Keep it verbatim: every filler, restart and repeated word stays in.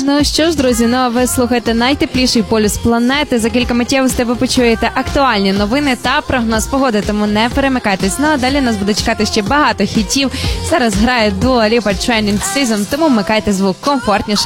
Ну що ж, друзі, ну а ви слухаєте найтепліший полюс планети. За кілька миттєвостей ви почуєте актуальні новини та прогноз погоди, тому не перемикайтесь. Ну а далі нас буде чекати ще багато хітів. Зараз грає Dua Lipa Training Season, тому вмикайте звук комфортніше.